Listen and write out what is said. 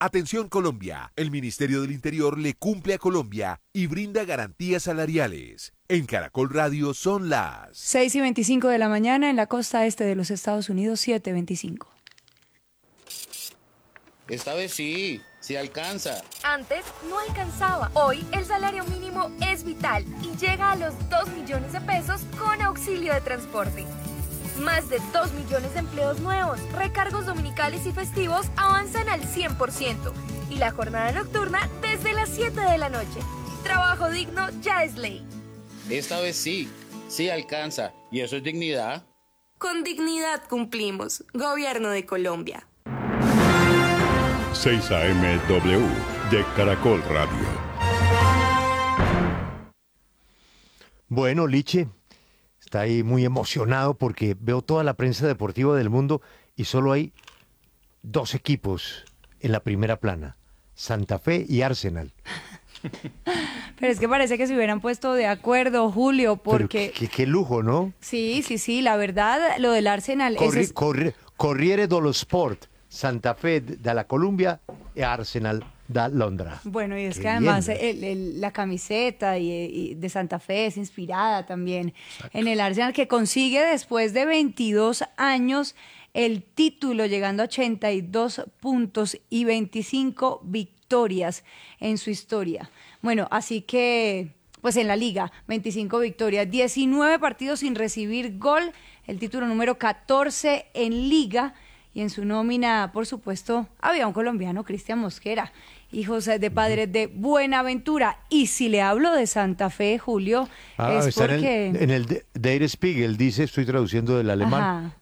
Atención Colombia, el Ministerio del Interior le cumple a Colombia y brinda garantías salariales. En Caracol Radio son las 6:25 de la mañana en la costa este de los Estados Unidos, 7:25. Esta vez sí alcanza. Antes no alcanzaba. Hoy el salario mínimo es vital y llega a los 2 millones de pesos con auxilio de transporte. Más de 2 millones de empleos nuevos, recargos dominicales y festivos avanzan al 100% y la jornada nocturna desde las 7 de la noche. Trabajo digno ya es ley. Esta vez sí alcanza. ¿Y eso es dignidad? Con dignidad cumplimos. Gobierno de Colombia. 6 AM-W de Caracol Radio. Bueno, Liche está ahí muy emocionado porque veo toda la prensa deportiva del mundo y solo hay 2 equipos en la primera plana, Santa Fe y Arsenal. Pero es que parece que se hubieran puesto de acuerdo, Julio, porque... Pero qué lujo, ¿no? Sí, la verdad, lo del Arsenal... Corriere dello Sport, Santa Fe dalla Columbia y Arsenal da Londra. Bueno, y es Qué que además bien, la camiseta y de Santa Fe es inspirada también en el Arsenal, que consigue después de 22 años el título, llegando a 82 puntos y 25 victorias en su historia. Bueno, así que, pues en la liga, 25 victorias, 19 partidos sin recibir gol, el título número 14 en liga. Y en su nómina, por supuesto, había un colombiano, Cristian Mosquera, hijos de padres de Buenaventura. Y si le hablo de Santa Fe, Julio, es está porque... en el Der Spiegel, dice, estoy traduciendo del alemán, Ajá.